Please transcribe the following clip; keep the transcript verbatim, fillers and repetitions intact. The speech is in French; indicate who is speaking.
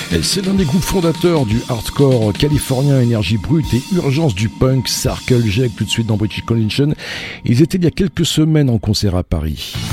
Speaker 1: Et c'est l'un des groupes fondateurs du hardcore californien, énergie brute et urgence du punk, Circle Jerk, tout de suite dans British Connection. Ils étaient il y a quelques semaines en concert à Paris.